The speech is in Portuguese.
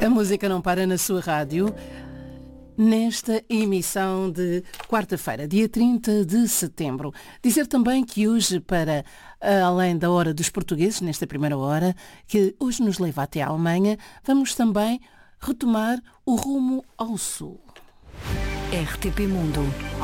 A música não para na sua rádio. Nesta emissão de quarta-feira, dia 30 de setembro. Dizer também que hoje, para além da hora dos portugueses, nesta primeira hora, que hoje nos leva até a Alemanha, vamos também retomar o rumo ao sul. RTP Mundo,